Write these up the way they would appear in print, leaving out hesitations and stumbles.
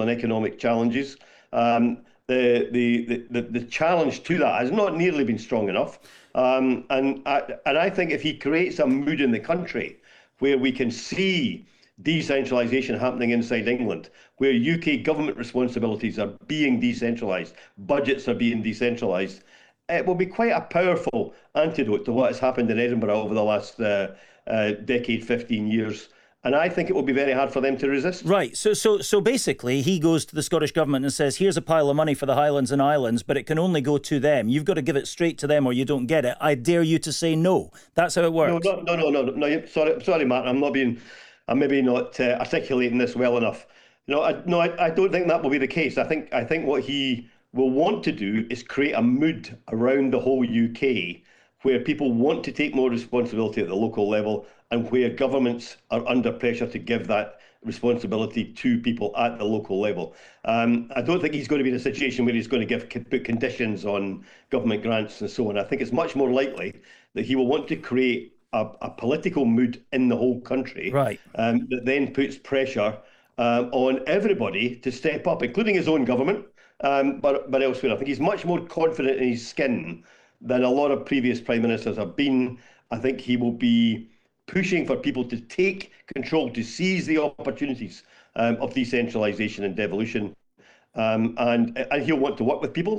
and economic challenges. The challenge to that has not nearly been strong enough. And I think if he creates a mood in the country where we can see decentralisation happening inside England, where UK government responsibilities are being decentralised, budgets are being decentralised, it will be quite a powerful antidote to what has happened in Edinburgh over the last decade, 15 years. And I think it will be very hard for them to resist. Right. So basically, he goes to the Scottish Government and says, here's a pile of money for the Highlands and Islands, but it can only go to them. You've got to give it straight to them or you don't get it. I dare you to say no. That's how it works. No. Sorry, Matt. I'm maybe not articulating this well enough. I don't think that will be the case. I think what he will want to do is create a mood around the whole UK where people want to take more responsibility at the local level and where governments are under pressure to give that responsibility to people at the local level. I don't think he's going to be in a situation where he's going to put conditions on government grants and so on. I think it's much more likely that he will want to create a political mood in the whole country, right, that then puts pressure on everybody to step up, including his own government, but elsewhere. I think he's much more confident in his skin than a lot of previous prime ministers have been. I think he will be pushing for people to take control, to seize the opportunities of decentralisation and devolution. And he'll want to work with people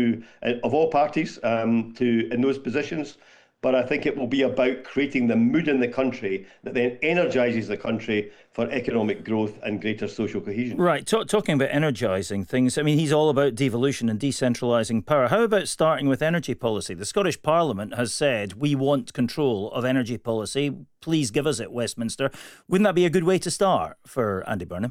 of all parties in those positions. But I think it will be about creating the mood in the country that then energises the country for economic growth and greater social cohesion. Right. Talking about energising things, I mean, he's all about devolution and decentralising power. How about starting with energy policy? The Scottish Parliament has said, we want control of energy policy. Please give us it, Westminster. Wouldn't that be a good way to start for Andy Burnham?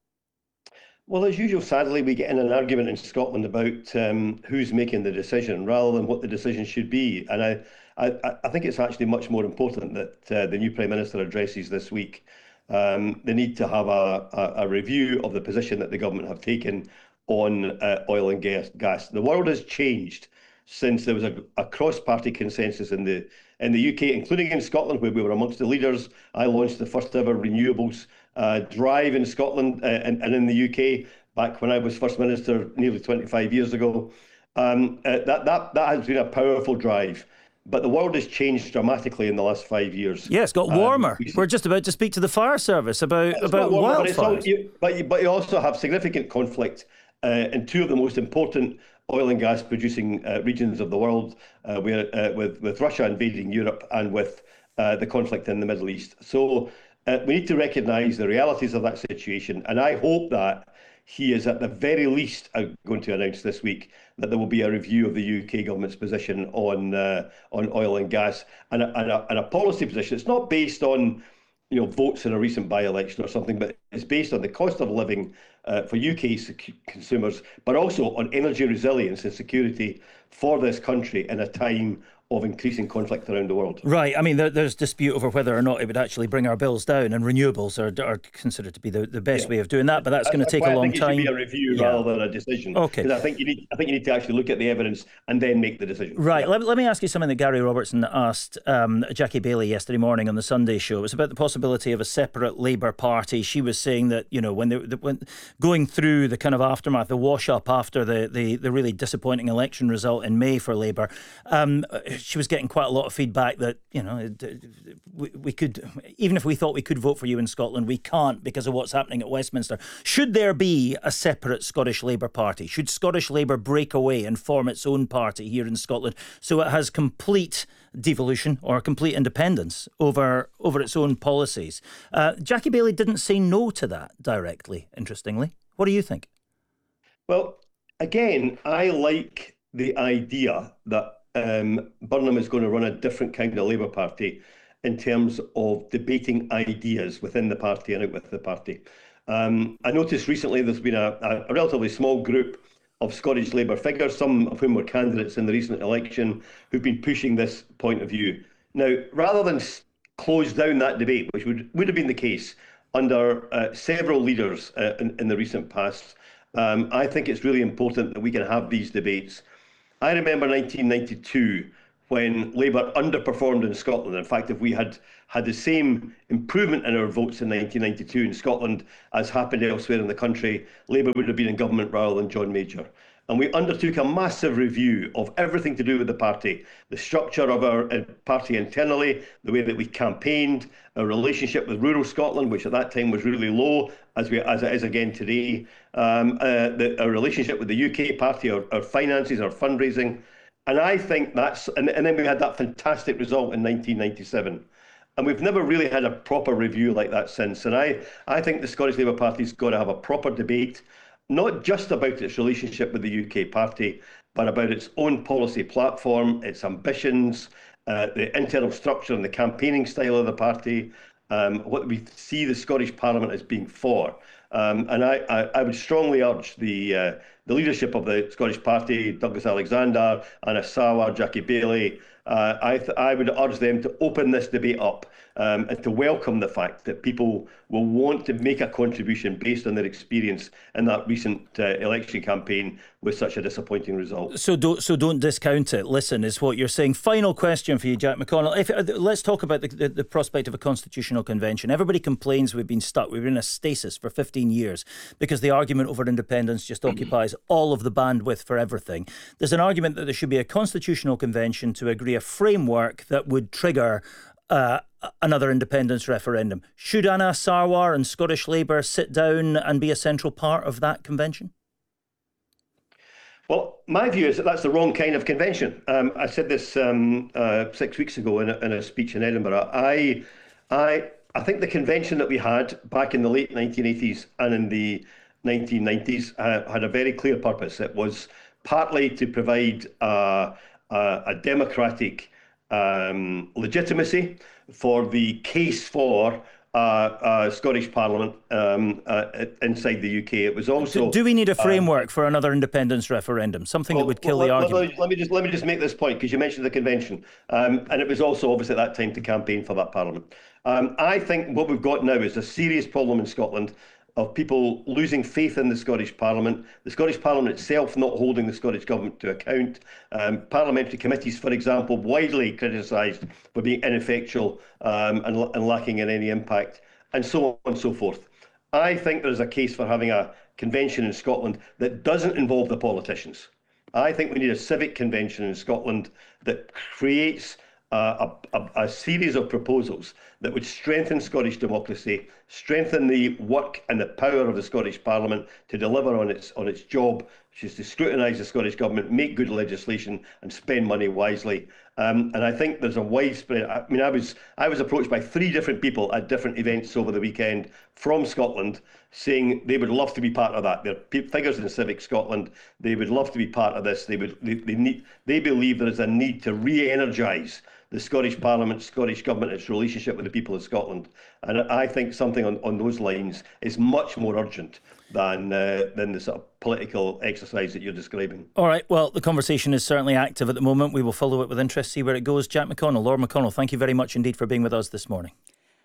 Well, as usual, sadly, we get in an argument in Scotland about who's making the decision rather than what the decision should be. And I think it's actually much more important that the new Prime Minister addresses this week. They need to have a review of the position that the government have taken on oil and gas. The world has changed since there was a cross-party consensus in the UK, including in Scotland, where we were amongst the leaders. I launched the first ever renewables drive in Scotland and in the UK back when I was First Minister nearly 25 years ago. That has been a powerful drive. But the world has changed dramatically in the last 5 years. Yeah, it's got warmer. We're just about to speak to the fire service about wildfires. But you also have significant conflict in two of the most important oil and gas producing regions of the world, with Russia invading Europe and with the conflict in the Middle East. So we need to recognise the realities of that situation. And I hope that he is at the very least going to announce this week that there will be a review of the UK government's position on oil and gas and a policy position. It's not based on votes in a recent by-election or something, but it's based on the cost of living for UK consumers, but also on energy resilience and security for this country in a time of increasing conflict around the world. Right. I mean, there's dispute over whether or not it would actually bring our bills down, and renewables are considered to be the best way of doing that, but that's going to take a long time. I think it should be a review rather than a decision. Okay. Because I think you need to actually look at the evidence and then make the decision. Right. Yeah. Let me ask you something that Gary Robertson asked Jackie Baillie yesterday morning on the Sunday show. It was about the possibility of a separate Labour Party. She was saying that, when going through the kind of aftermath, the wash-up after the really disappointing election result in May for Labour, she was getting quite a lot of feedback that, we could, even if we thought we could vote for you in Scotland, we can't because of what's happening at Westminster. Should there be a separate Scottish Labour Party? Should Scottish Labour break away and form its own party here in Scotland so it has complete devolution or complete independence over its own policies? Jackie Baillie didn't say no to that directly, interestingly. What do you think? Well, again, I like the idea that Burnham is going to run a different kind of Labour Party in terms of debating ideas within the party and out with the party. I noticed recently there's been a relatively small group of Scottish Labour figures, some of whom were candidates in the recent election, who've been pushing this point of view. Now, rather than close down that debate, which would have been the case under several leaders in the recent past, I think it's really important that we can have these debates. I remember 1992 when Labour underperformed in Scotland. In fact, if we had the same improvement in our votes in 1992 in Scotland as happened elsewhere in the country, Labour would have been in government rather than John Major. And we undertook a massive review of everything to do with the party, the structure of our party internally, the way that we campaigned, our relationship with rural Scotland, which at that time was really low, as it is again today, our relationship with the UK party, our finances, our fundraising. And I think and then we had that fantastic result in 1997. And we've never really had a proper review like that since. And I think the Scottish Labour Party's got to have a proper debate, not just about its relationship with the UK party, but about its own policy platform, its ambitions, the internal structure and the campaigning style of the party, what we see the Scottish Parliament as being for. And I would strongly urge the leadership of the Scottish Party, Douglas Alexander, Anna Sarwar, Jackie Baillie, I would urge them to open this debate up and to welcome the fact that people will want to make a contribution based on their experience in that recent election campaign with such a disappointing result. So don't discount it. Listen, is what you're saying. Final question for you, Jack McConnell. Let's talk about the prospect of a constitutional convention. Everybody complains we've been stuck. We've been in a stasis for 15 years because the argument over independence just occupies all of the bandwidth for everything. There's an argument that there should be a constitutional convention to agree a framework that would trigger another independence referendum. Should Anna Sarwar and Scottish Labour sit down and be a central part of that convention? Well, my view is that that's the wrong kind of convention. I said this 6 weeks ago in a speech in Edinburgh. I think the convention that we had back in the late 1980s and in the 1990s had a very clear purpose. It was partly to provide a democratic legitimacy for the case for Scottish Parliament inside the UK. It was also. Do we need a framework for another independence referendum? Something that would kill the argument. Let me just make this point, because you mentioned the convention, and it was also obviously at that time to campaign for that Parliament. I think what we've got now is a serious problem in Scotland of people losing faith in the Scottish Parliament, the Scottish Parliament itself not holding the Scottish Government to account, parliamentary committees, for example, widely criticised for being ineffectual and lacking in any impact, and so on and so forth. I think there's a case for having a convention in Scotland that doesn't involve the politicians. I think we need a civic convention in Scotland that creates a series of proposals that would strengthen Scottish democracy, strengthen the work and the power of the Scottish Parliament to deliver on its job, which is to scrutinise the Scottish Government, make good legislation and spend money wisely. And I think there's a widespread. I mean, I was approached by 3 different people at different events over the weekend from Scotland saying they would love to be part of that. They're figures in Civic Scotland. They would love to be part of this. They believe there is a need to re-energise the Scottish Parliament, Scottish Government, its relationship with the people of Scotland. And I think something on those lines is much more urgent than the sort of political exercise that you're describing. All right, well, the conversation is certainly active at the moment. We will follow it with interest, see where it goes. Jack McConnell, Lord McConnell, thank you very much indeed for being with us this morning.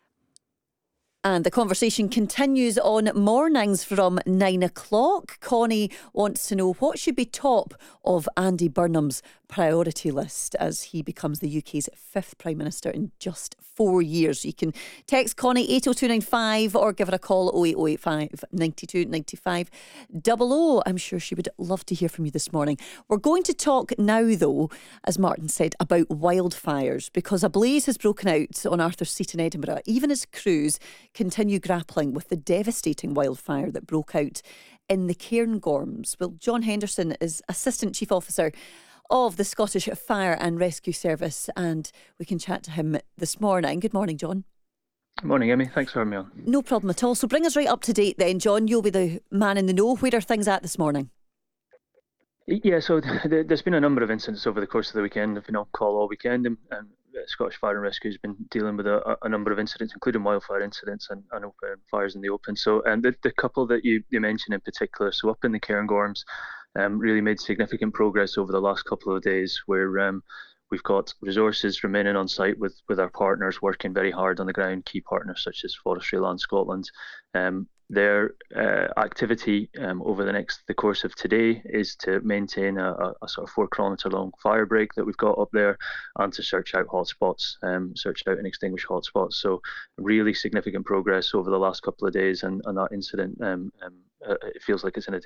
And the conversation continues on mornings from 9 o'clock. Connie wants to know what should be top of Andy Burnham's priority list as he becomes the UK's 5th Prime Minister in just 4 years. You can text Connie 80295 or give her a call 08085 92 95 00. I'm sure she would love to hear from you this morning. We're going to talk now, though, as Martin said, about wildfires, because a blaze has broken out on Arthur's Seat in Edinburgh, even as crews continue grappling with the devastating wildfire that broke out in the Cairngorms. Well, John Henderson is Assistant Chief Officer of the Scottish Fire and Rescue Service, and we can chat to him this morning. Good morning, John. Good morning, Emmy. Thanks for having me on. No problem at all. So bring us right up to date then, John. You'll be the man in the know. Where are things at this morning? Yeah, so there's been a number of incidents over the course of the weekend. I've been on call all weekend, and Scottish Fire and Rescue has been dealing with a number of incidents, including wildfire incidents and open fires in the open. So, and the couple that you mentioned in particular, so up in the Cairngorms, really made significant progress over the last couple of days, where We've got resources remaining on site with our partners working very hard on the ground, key partners such as Forestry Land Scotland. Their activity over the course of today is to maintain a sort of 4 kilometre long fire break that we've got up there, and to search out hotspots, search out and extinguish hotspots. So really significant progress over the last couple of days, and that incident, it feels like it's in a